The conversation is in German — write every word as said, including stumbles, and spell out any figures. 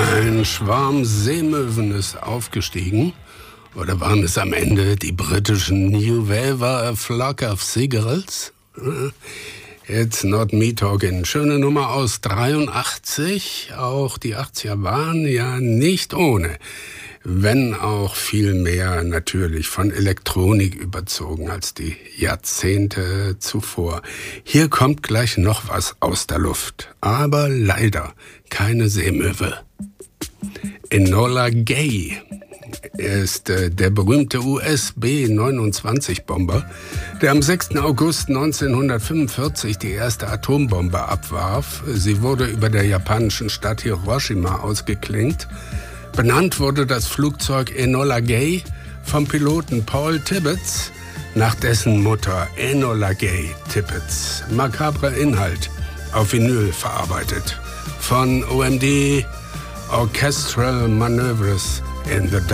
Ein Schwarm Seemöwen ist aufgestiegen. Oder waren es am Ende die britischen New Wave, a flock of seagulls? It's not me talking. Schöne Nummer aus dreiundachtzig. Auch die achtziger waren ja nicht ohne. Wenn auch viel mehr natürlich von Elektronik überzogen als die Jahrzehnte zuvor. Hier kommt gleich noch was aus der Luft. Aber leider keine Seemöwe. Enola Gay ist äh, der berühmte U S B neunundzwanzig Bomber, der am sechsten August neunzehnhundertfünfundvierzig die erste Atombombe abwarf. Sie wurde über der japanischen Stadt Hiroshima ausgeklingt. Benannt wurde das Flugzeug Enola Gay vom Piloten Paul Tibbets nach dessen Mutter Enola Gay Tibbets. Makabrer Inhalt auf Vinyl verarbeitet von O M D, Orchestral Maneuvers in the Dark.